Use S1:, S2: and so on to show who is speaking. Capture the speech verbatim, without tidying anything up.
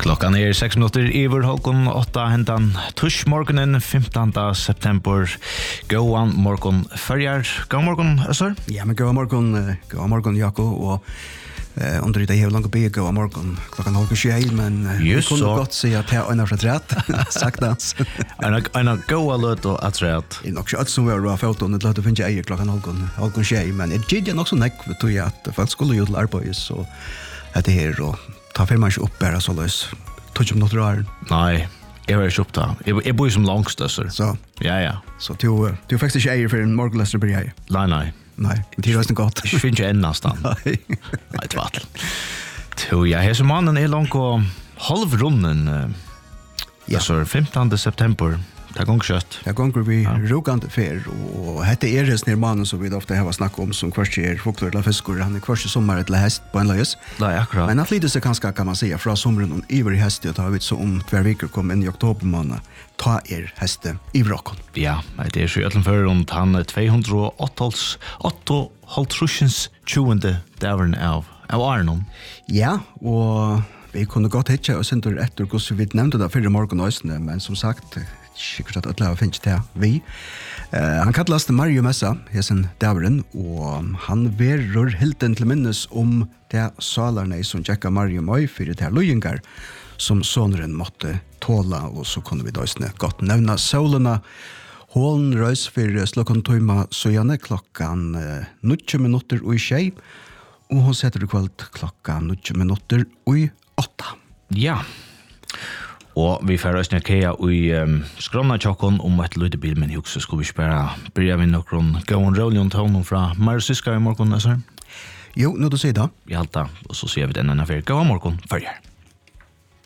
S1: Klockan är sex minuter över halv åtta hentan torsmorgonen femtonde september. Goan morgon förjar. God morgon, Össur.
S2: Ja, men god morgon, god morgon Jakob och eh under det här långa bygget god morgon klockan halv sju men vi kunde gott säga att jag är för rätt sagt dans.
S1: En en go alert och att rätt.
S2: I nog så att som var fått under att finna jag klockan halv halv sju men det gick nog så näck tror jag att folk skulle ju arbeta så att det här och ta för man upp bara så lös. Touch om något rör.
S1: Nej. Jag är köpt där. Jag bor som långstössor.
S2: Så.
S1: Ja, ja.
S2: Så du du faktiskt är för en morgonläsare på dig.
S1: Nej, nej.
S2: Nej, det är inte gott.
S1: Det finns ju en nästan.
S2: Nej.
S1: Nej, tvattl. Tu, ja, här som mannen är långt och halvrunden. Ja, så femtonde september. Det går kött.
S2: Det går vi rugande fer och hette är det snär mannen som vi ofta har snackat om som kvart är fåglar eller fiskar han är kvart i sommar eller häst på en lös.
S1: Nej, akkurat.
S2: Men att lite så kanske kan man säga från sommaren och över i häst det har vi så om två veckor kom in i oktober månad ta er häste i vrakon.
S1: Ja, det är ju för runt han tvåhundraåtta åtta halvtrusens tjugonde dagen av av Arnon.
S2: Ja, och vi kunde gott hitta och sen då efter hur så vi nämnde det förra morgon också men som sagt sikkert at alla finnes det vi. Uh, han kallas Mario Messa, hesen davren, og han verur hilden til minnes om det salarne som tjekka Mario Møy for det her løyengar som sonren måtte tåla, og så kunne vi da godt nevna solena. Hålen røys for slokken tøyma søjane klokkan uh, nitton minutter og i tjei, og hun setter det kvalt klokkan nitton minutter og i åtta.
S1: Ja. Og vi får også snakke i um, skrona tjokken om et lydebil, men også skal vi spørre börja med noen gåen rollen til fra Marsiska i morgen, Øssur?
S2: Jo, nå du sier da.
S1: Vi halter, og så ser vi den ene for gåen morgen førjer.